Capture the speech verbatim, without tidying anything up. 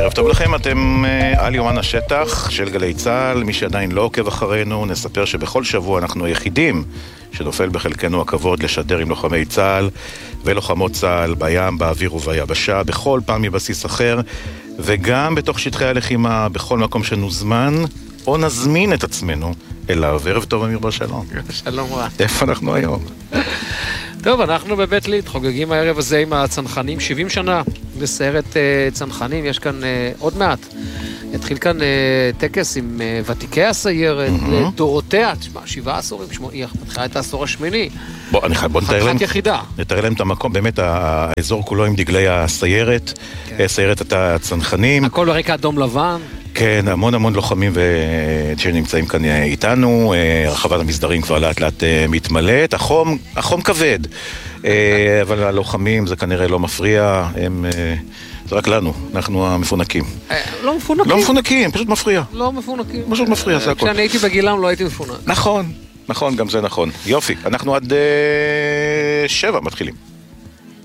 ערב טוב לכם, אתם uh, על יומן השטח של גלי צהל. מי שעדיין לא עוקב אחרינו, נספר שבכל שבוע אנחנו היחידים שנופל בחלקנו הכבוד לשדר עם לוחמי צהל ולוחמות צהל בים, באוויר וביבשה, בכל פעם מבסיס אחר, וגם בתוך שטחי הלחימה, בכל מקום שנוזמן או נזמין את עצמנו אליו. ערב טוב אמיר בר שלום. שלום רע. איפה אנחנו היום? טוב, אנחנו בבית ליד חוגגים הערב הזה עם הצנחנים, שבעים שנה לסיירת uh, צנחנים. יש כאן uh, עוד מעט יתחיל כאן uh, טקס עם uh, ותיקי הסיירת, mm-hmm. דורותיה, שבעה עשורים, היא מתחילה את העשור השמיני. בוא, אני חייב, בוא נתאר להם, יחידה. נתאר להם את המקום, באמת האזור כולו עם דגלי הסיירת, כן. סיירת את הצנחנים. הכל ברקע אדום לבן. כן, המון המון לוחמים ו... שנמצאים כאן איתנו, רחבת המסדרים כבר לאט לאט מתמלאת, החום, החום כבד, אבל הלוחמים זה כנראה לא מפריע, הם... זה רק לנו, אנחנו המפונקים. לא מפונקים. לא מפונקים, פשוט מפריע. לא מפונקים. פשוט מפריע, זה הכל. כשאני הייתי בגילם לא הייתי מפונק. נכון, נכון, גם זה נכון. יופי, אנחנו עד שבע מתחילים.